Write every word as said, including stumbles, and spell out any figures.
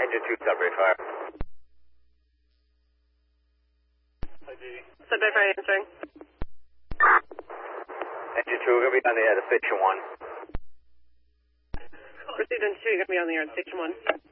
Engine two, Sudbury Fire. Sudbury Fire answering. Engine two, we're going to be on the air to station one. Proceed on two, you're going to be on the air at station one.